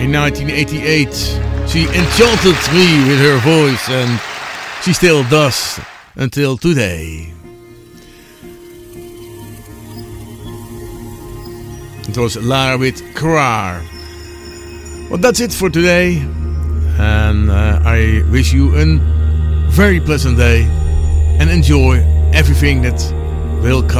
in 1988. She enchanted me with her voice, and she still does until today. It was Lara with Krar. Well, that's it for today, and I wish you a very pleasant day and enjoy everything that will come.